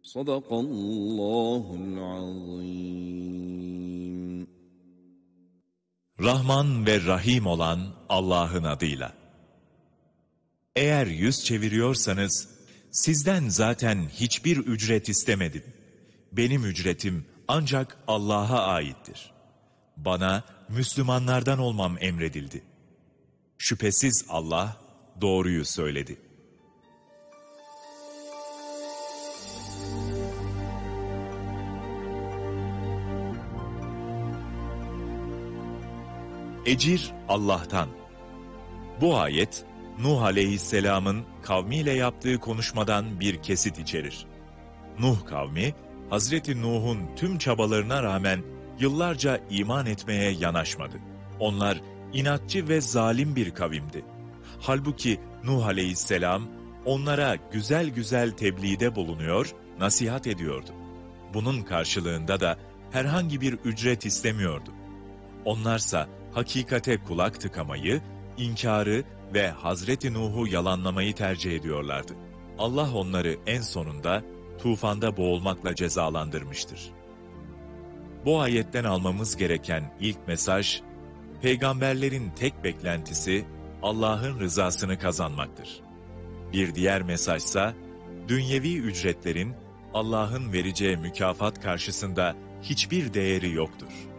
Sadakallahul azim. Rahman ve Rahim olan Allah'ın adıyla. Eğer yüz çeviriyorsanız, sizden zaten hiçbir ücret istemedim. Benim ücretim ancak Allah'a aittir. Bana Müslümanlardan olmam emredildi. Şüphesiz Allah doğruyu söyledi. Ecir Allah'tan. Bu ayet, Nuh aleyhisselamın kavmiyle yaptığı konuşmadan bir kesit içerir. Nuh kavmi, Hazreti Nuh'un tüm çabalarına rağmen yıllarca iman etmeye yanaşmadı. Onlar inatçı ve zalim bir kavimdi. Halbuki Nuh aleyhisselam onlara güzel güzel tebliğde bulunuyor, nasihat ediyordu. Bunun karşılığında da herhangi bir ücret istemiyordu. Onlarsa hakikate kulak tıkamayı, inkarı ve Hazreti Nuh'u yalanlamayı tercih ediyorlardı. Allah onları en sonunda tufanda boğulmakla cezalandırmıştır. Bu ayetten almamız gereken ilk mesaj, peygamberlerin tek beklentisi Allah'ın rızasını kazanmaktır. Bir diğer mesajsa, dünyevi ücretlerin Allah'ın vereceği mükafat karşısında hiçbir değeri yoktur.